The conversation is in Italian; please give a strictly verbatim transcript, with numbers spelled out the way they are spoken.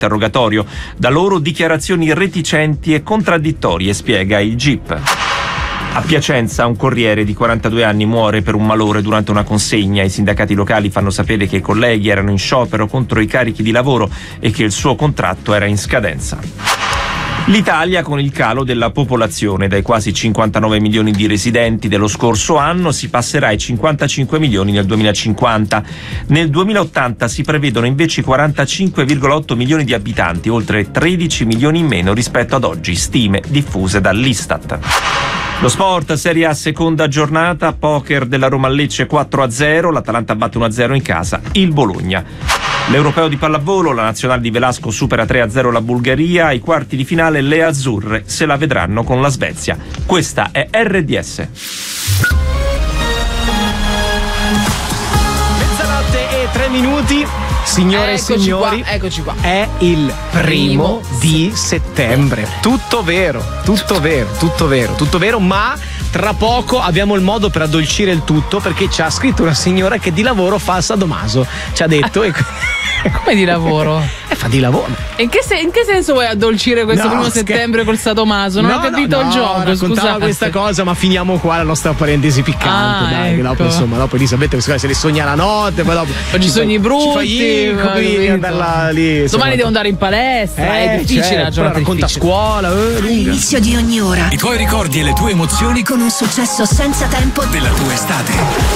interrogatorio. Da loro dichiarazioni reticenti e contraddittorie, spiega il G I P. A Piacenza un corriere di quarantadue anni muore per un malore durante una consegna. I sindacati locali fanno sapere che i colleghi erano in sciopero contro i carichi di lavoro e che il suo contratto era in scadenza. L'Italia, con il calo della popolazione, dai quasi cinquantanove milioni di residenti dello scorso anno si passerà ai cinquantacinque milioni nel duemilacinquanta. Nel duemilaottanta si prevedono invece quarantacinque virgola otto milioni di abitanti, oltre tredici milioni in meno rispetto ad oggi, stime diffuse dall'Istat. Lo sport, Serie A, seconda giornata, poker della Roma Lecce quattro a zero, l'Atalanta batte uno a zero in casa il Bologna. L'Europeo di pallavolo, la nazionale di Velasco supera tre a zero la Bulgaria, ai quarti di finale le azzurre se la vedranno con la Svezia. Questa è R D S. Mezzanotte e tre minuti. Signore eccoci e signori, qua, eccoci qua. È il primo, primo di settembre. Tutto vero, tutto vero, tutto vero, tutto vero, ma tra poco abbiamo il modo per addolcire il tutto, perché ci ha scritto una signora che di lavoro fa il sadomaso. Ci ha detto. e... Come di lavoro? Eh, fa di lavoro. In che, se- in che senso vuoi addolcire questo No, primo scher- settembre col sadomaso? Non no, ho capito no, il no, gioco. Raccontava Scusate. questa cosa, ma finiamo qua la nostra parentesi piccante. Ah, dai, che ecco. dopo, insomma, dopo Elisabetta queste cose se le sogna la notte, poi dopo. Oggi ci sogni fa- brutti, Ci fa gli incubi, capito. andarla lì. insomma. Domani devo andare in palestra. Eh, è difficile certo, la giornata. poi racconta a difficile. scuola, eh, lunga. All'inizio di ogni ora, I tuoi ricordi e le tue emozioni con un successo senza tempo della tua estate.